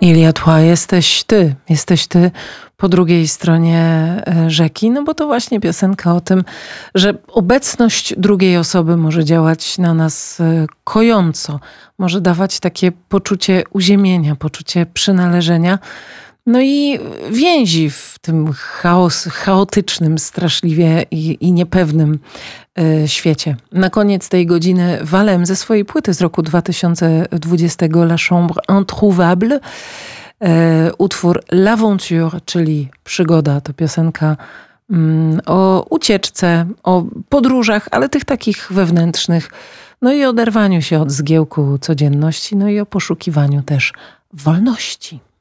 Ilia Tła, jesteś ty po drugiej stronie rzeki, no bo to właśnie piosenka o tym, że obecność drugiej osoby może działać na nas kojąco, może dawać takie poczucie uziemienia, poczucie przynależenia, no i więzi w tym chaotycznym, straszliwie i niepewnym świecie. Na koniec tej godziny Walem ze swojej płyty z roku 2020 La Chambre Introuvable utwór L'Aventure, czyli przygoda. To piosenka o ucieczce, o podróżach, ale tych takich wewnętrznych, no i oderwaniu się od zgiełku codzienności, no i o poszukiwaniu też wolności.